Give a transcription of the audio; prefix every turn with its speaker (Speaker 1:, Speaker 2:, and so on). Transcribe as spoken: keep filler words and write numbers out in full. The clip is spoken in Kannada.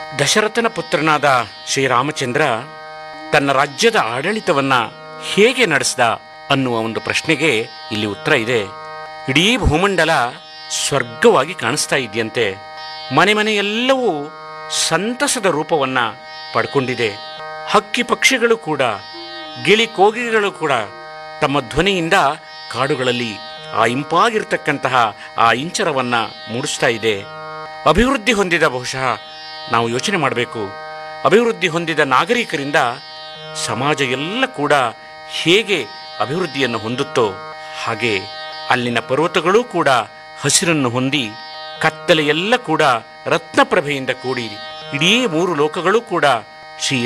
Speaker 1: ದಶರಥನ ಪುತ್ರನಾದ ಶ್ರೀರಾಮಚಂದ್ರ ತನ್ನ ರಾಜ್ಯದ ಆಡಳಿತವನ್ನ ಹೇಗೆ ನಡೆಸ್ದ ಅನ್ನುವ ಒಂದು ಪ್ರಶ್ನೆಗೆ ಇಲ್ಲಿ ಉತ್ತರ ಇದೆ. ಇಡೀ ಭೂಮಂಡಲ ಸ್ವರ್ಗವಾಗಿ ಕಾಣಿಸ್ತಾ ಇದೆಯಂತೆ. ಮನೆ ಮನೆಯೆಲ್ಲವೂ ಸಂತಸದ ರೂಪವನ್ನ ಪಡ್ಕೊಂಡಿದೆ. ಹಕ್ಕಿ ಪಕ್ಷಿಗಳು ಕೂಡ, ಗಿಳಿ ಕೋಗಿಲೆಗಳು ಕೂಡ ತಮ್ಮ ಧ್ವನಿಯಿಂದ ಕಾಡುಗಳಲ್ಲಿ ಆ ಇಂಪಾಗಿರ್ತಕ್ಕಂತಹ ಆ ಇಂಚರವನ್ನ ಮೂಡಿಸ್ತಾ ಇದೆ. ಅಭಿವೃದ್ಧಿ ಹೊಂದಿದ, ಬಹುಶಃ ನಾವು ಯೋಚನೆ ಮಾಡಬೇಕು, ಅಭಿವೃದ್ಧಿ ಹೊಂದಿದ ನಾಗರಿಕರಿಂದ ಸಮಾಜ ಎಲ್ಲ ಕೂಡ ಹೇಗೆ ಅಭಿವೃದ್ಧಿಯನ್ನು ಹೊಂದುತ್ತೋ ಹಾಗೆ ಅಲ್ಲಿನ ಪರ್ವತಗಳೂ ಕೂಡ ಹಸಿರನ್ನು ಹೊಂದಿ, ಕತ್ತಲೆಯೆಲ್ಲ ಕೂಡ ರತ್ನಪ್ರಭೆಯಿಂದ ಕೂಡಿ, ಇಡೀ ಮೂರು ಲೋಕಗಳು ಕೂಡ ಶ್ರೀ